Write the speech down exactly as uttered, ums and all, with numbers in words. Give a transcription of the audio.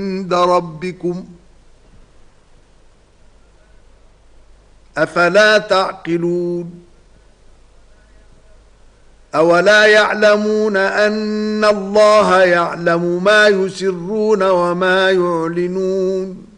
عند ربكم أفلا تعقلون أولا يعلمون أن الله يعلم ما يسرون وما يعلنون